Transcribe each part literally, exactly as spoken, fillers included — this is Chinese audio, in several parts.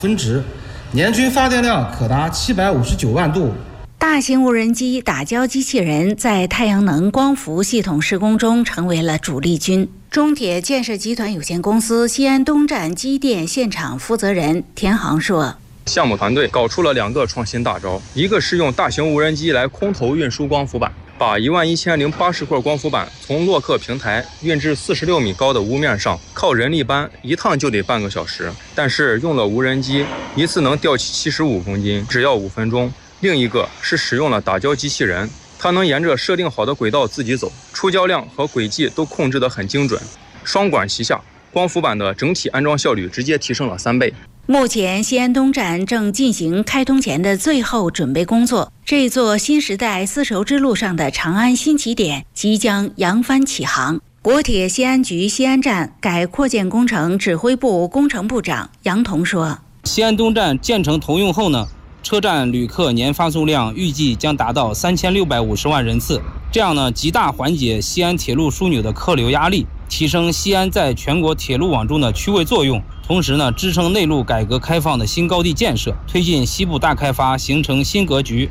分值，年均发电量可达七百五十九万度。 大型无人机打胶机器人在太阳能光伏系统施工中成为了主力军。中铁建设集团有限公司西安东站机电现场负责人田航说， 项目团队搞出了两个创新大招，一个是用大型无人机来空投运输光伏板，把一万一千零八十块光伏板从洛克平台运至四十六米高的屋面上，靠人力搬一趟就得半个小时，但是用了无人机，一次能吊起七十五公斤，只要五分钟。另一个是使用了打胶机器人，它能沿着设定好的轨道自己走，出胶量和轨迹都控制得很精准。双管齐下，光伏板的整体安装效率直接提升了三倍。 目前西安东站正进行开通前的最后准备工作，这座新时代丝绸之路上的长安新起点即将扬帆起航。国铁西安局西安站改扩建工程指挥部工程部长杨彤说， 西安东站建成投用后呢，车站旅客年发送量预计将达到三千六百五十万人次，这样呢，极大缓解西安铁路枢纽的客流压力，提升西安在全国铁路网中的区位作用，同时呢，支撑内陆改革开放的新高地建设，推进西部大开发形成新格局。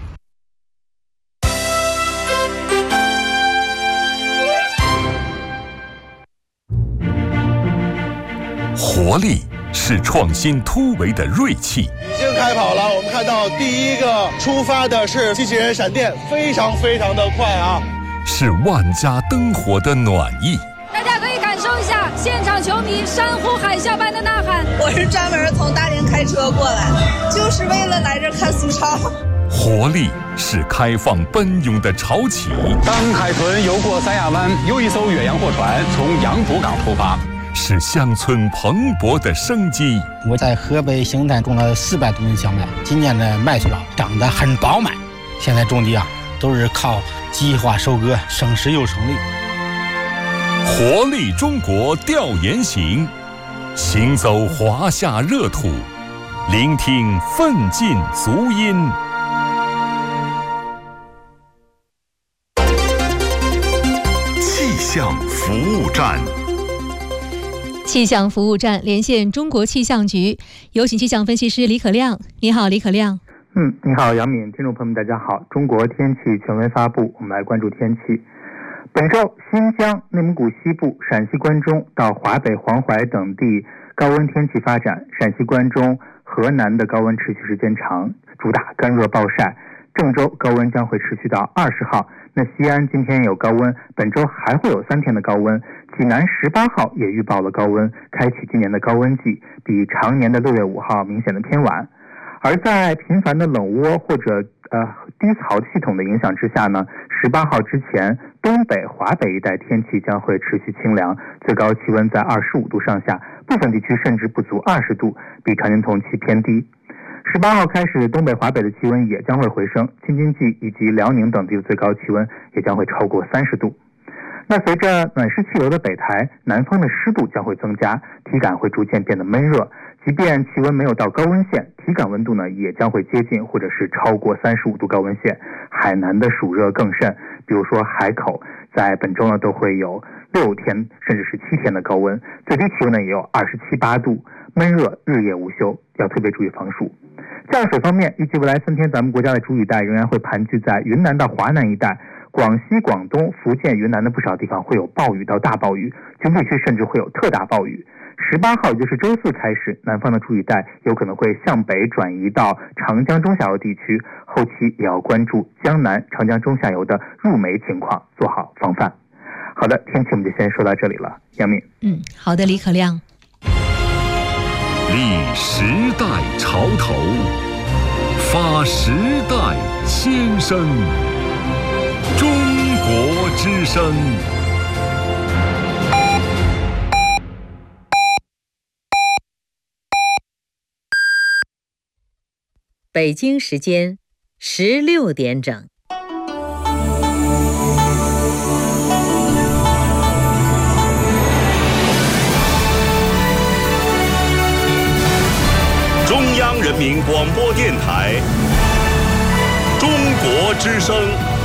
活力是创新突围的锐气。 已经开跑了，我们看到第一个出发的是机器人闪电，非常非常的快啊！ 是万家灯火的暖意。 大家可以感受一下现场球迷山呼海啸般的呐喊。 我是专门从大连开车过来，就是为了来这看苏超。 活力是开放奔涌的潮起。 当海豚游过三亚湾，又一艘远洋货船从杨浦港出发。 是乡村蓬勃的生机。 我在河北邢台种了四百多吨小麦，今年的麦穗啊长得很饱满。现在种地啊都是靠计划收割，省时又省力。 活力中国调研行，行走华夏热土，聆听奋进足音。气象服务站。 气象服务站连线中国气象局，有请气象分析师李可亮。你好，李可亮。 嗯，你好，杨敏，听众朋友们，大家好。中国天气权威发布，我们来关注天气。本周，新疆、内蒙古西部、陕西关中到华北、黄淮等地高温天气发展，陕西关中、河南的高温持续时间长，主打干热暴晒。郑州高温将会持续到二十号。那西安今天有高温，本周还会有三天的高温。济南十八号也预报了高温，开启今年的高温季，比常年的六月五号明显的偏晚。而在频繁的冷涡或者呃低槽系统的影响之下呢，十八号之前，东北、华北一带天气将会持续清凉，最高气温在二十五度上下，部分地区甚至不足二十度，比常年同期偏低。十八号开始，东北、华北的气温也将会回升，京津冀以及辽宁等地的最高气温也将会超过三十度。那随着暖湿气流的北抬，南方的湿度将会增加，体感会逐渐变得闷热。即便气温没有到高温线，体感温度呢也将会接近或者是超过三十五度高温线。海南的暑热更甚，比如说海口，在本周呢都会有六天甚至是七天的高温，最低气温呢也有二十七八度，闷热，日夜无休，要特别注意防暑。降水方面，预计未来三天咱们国家的主雨带仍然会盘踞在云南到华南一带，广西、广东、福建、云南的不少地方会有暴雨到大暴雨，局部地区甚至会有特大暴雨。十八号，也就是周四开始，南方的主雨带有可能会向北转移到长江中下游地区，后期也要关注江南、长江中下游的入梅情况，做好防范。好的，天气我们就先说到这里了，杨敏。 嗯，好的，李可亮。 立时代潮头，发时代先声，中国之声。 北京时间十六点整。 中央人民广播电台，中国之声。